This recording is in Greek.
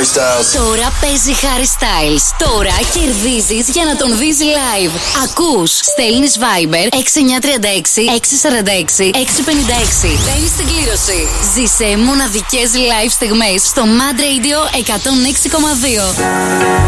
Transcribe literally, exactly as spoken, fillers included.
Harry Styles. Τώρα παίζει Harry Styles. Τώρα κερδίζεις για να τον δεις live. Ακούς, στέλνεις Viber έξι εννιά τρία έξι έξι τέσσερα έξι έξι πέντε έξι. Μπαίνεις στην κλήρωση. Ζήσε μοναδικές live στιγμές στο Mad Radio εκατόν έξι κόμμα δύο.